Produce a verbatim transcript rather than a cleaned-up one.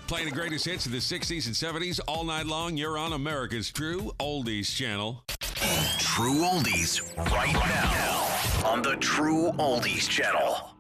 Playing the greatest hits of the sixties and seventies all night long. You're on America's True Oldies channel. True Oldies right now on the True Oldies channel.